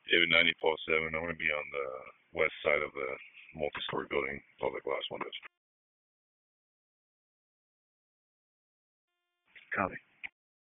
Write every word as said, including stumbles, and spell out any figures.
David ninety-four seven. I'm going to be on the west side of the multi-story building, all the glass windows. Copy.